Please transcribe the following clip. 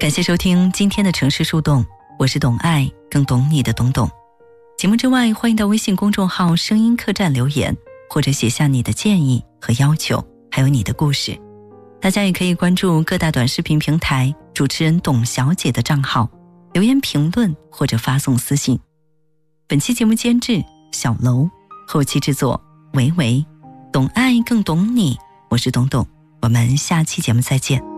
感谢收听今天的城市树洞，我是懂爱更懂你的懂懂。节目之外，欢迎到微信公众号声音客栈留言，或者写下你的建议和要求，还有你的故事。大家也可以关注各大短视频平台主持人董小姐的账号，留言评论或者发送私信。本期节目监制小楼，后期制作维维，懂爱更懂你，我是董董，我们下期节目再见。